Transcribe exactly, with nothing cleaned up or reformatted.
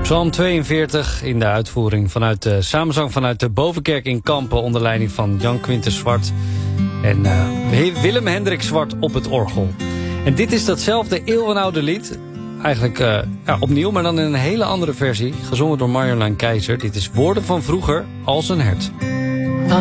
Psalm tweeënveertig in de uitvoering vanuit de samenzang vanuit de Bovenkerk in Kampen onder leiding van Jan Quintus Zwart en uh, Willem Hendrik Zwart op het orgel. En dit is datzelfde eeuwenoude lied, eigenlijk uh, ja, opnieuw, maar dan in een hele andere versie, gezongen door Marjolein Keizer. Dit is Woorden van vroeger als een hert.